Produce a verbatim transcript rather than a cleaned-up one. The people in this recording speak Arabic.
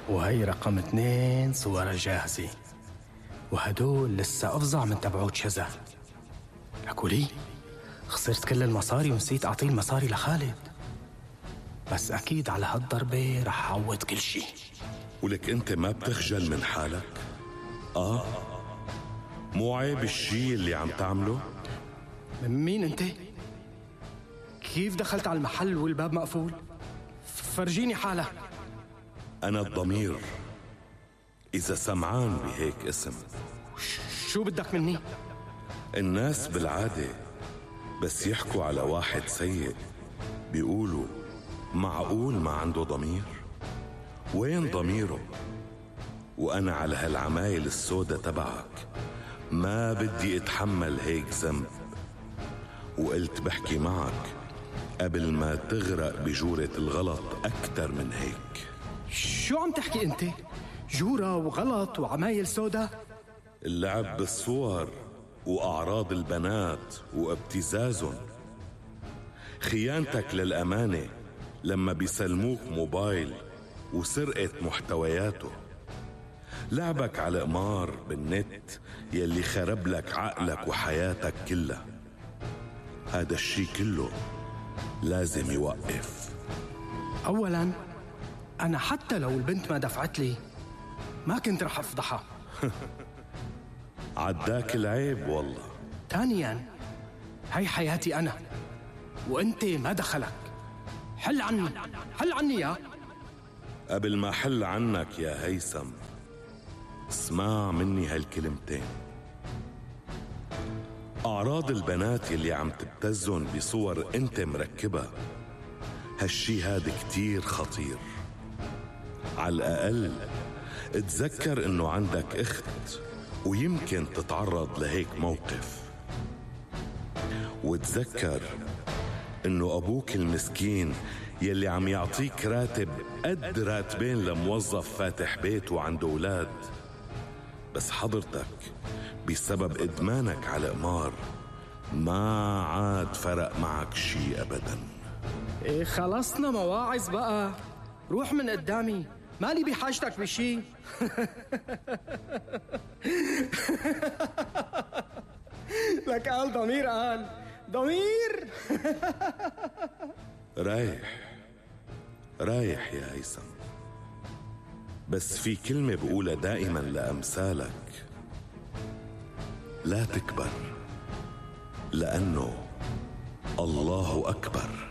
وهي رقم اثنين صورة جاهزة، وهدول لسه أفظع من تبعوت شذا. لكو لي خسرت كل المصاري ونسيت أعطيه المصاري لخالد، بس أكيد على هالضربة رح أعوض كل شي. ولك أنت ما بتخجل من حالك؟ آه مو عيب الشي اللي عم تعمله؟ من مين أنت؟ كيف دخلت على المحل والباب مقفول؟ فرجيني حالك. أنا الضمير، إذا سمعان بهيك اسم. شو بدك مني؟ الناس بالعادة بس يحكوا على واحد سيء بيقولوا معقول ما عنده ضمير؟ وين ضميره؟ وأنا على هالعمايل السودة تبعك ما بدي اتحمل هيك ذنب، وقلت بحكي معك قبل ما تغرق بجورة الغلط أكتر من هيك. شو عم تحكي أنت؟ جورة وغلط وعمايل سودة؟ اللعب بالصور وأعراض البنات وابتزازهم، خيانتك للأمانة لما بيسلموك موبايل وسرقة محتوياته، لعبك على قمار بالنت يلي خرب لك عقلك وحياتك كلها. هذا الشي كله لازم يوقف. أولاً أنا حتى لو البنت ما دفعت لي ما كنت رح أفضحها. عداك العيب والله. ثانياً هاي حياتي أنا وأنت ما دخلك. حل عني، حل عني يا. قبل ما حل عنك يا هيثم اسمع مني هالكلمتين. أعراض البنات يلي عم تبتزن بصور انت مركبها، هالشي هاد كتير خطير. على الأقل اتذكر انه عندك اخت ويمكن تتعرض لهيك موقف، وتذكر انه ابوك المسكين يلي عم يعطيك راتب قد راتبين لموظف فاتح بيت وعنده اولاد، بس حضرتك بسبب ادمانك على قمار ما عاد فرق معك شي ابدا. إيه خلصنا مواعظ بقى، روح من قدامي، مالي بحاجتك بشي. لك قال ضمير، قال ضمير. رايح رايح يا هيثم، بس في كلمة بقولها دائما لأمثالك: لا تكبر، لأنه الله أكبر.